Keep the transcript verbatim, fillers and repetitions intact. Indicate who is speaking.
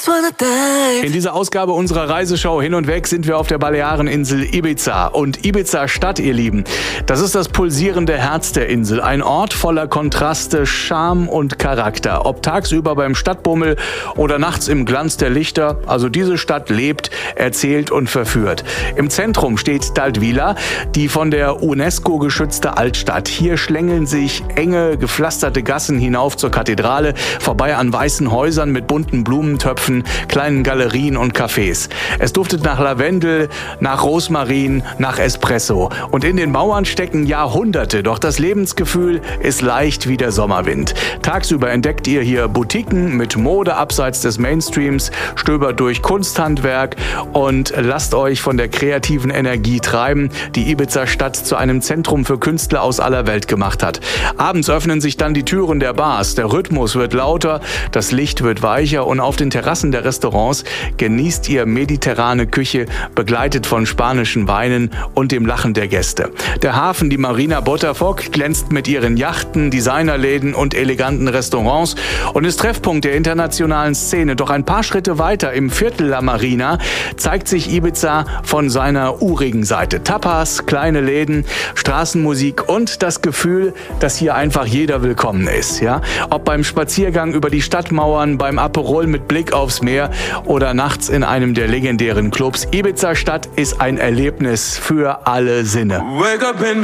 Speaker 1: In dieser Ausgabe unserer Reiseshow Hin und Weg sind wir auf der Baleareninsel Ibiza. Und Ibiza Stadt, ihr Lieben, das ist das pulsierende Herz der Insel. Ein Ort voller Kontraste, Charme und Charakter. Ob tagsüber beim Stadtbummel oder nachts im Glanz der Lichter. Also diese Stadt lebt, erzählt und verführt. Im Zentrum steht Daltvila, die von der UNESCO geschützte Altstadt. Hier schlängeln sich enge, gepflasterte Gassen hinauf zur Kathedrale, vorbei an weißen Häusern mit bunten Blumentöpfen, kleinen Galerien und Cafés. Es duftet nach Lavendel, nach Rosmarin, nach Espresso. Und in den Mauern stecken Jahrhunderte, doch das Lebensgefühl ist leicht wie der Sommerwind. Tagsüber entdeckt ihr hier Boutiquen mit Mode abseits des Mainstreams, stöbert durch Kunsthandwerk und lasst euch von der kreativen Energie treiben, die Ibiza-Stadt zu einem Zentrum für Künstler aus aller Welt gemacht hat. Abends öffnen sich dann die Türen der Bars, der Rhythmus wird lauter, das Licht wird weicher und auf den Terrassen der Restaurants genießt ihr mediterrane Küche, begleitet von spanischen Weinen und dem Lachen der Gäste. Der Hafen, die Marina Botafoc, glänzt mit ihren Yachten, Designerläden und eleganten Restaurants und ist Treffpunkt der internationalen Szene. Doch ein paar Schritte weiter im Viertel La Marina zeigt sich Ibiza von seiner urigen Seite. Tapas, kleine Läden, Straßenmusik und das Gefühl, dass hier einfach jeder willkommen ist. Ja? Ob beim Spaziergang über die Stadtmauern, beim Aperol mit Blick aufs Meer oder nachts in einem der legendären Clubs. Ibiza-Stadt ist ein Erlebnis für alle Sinne.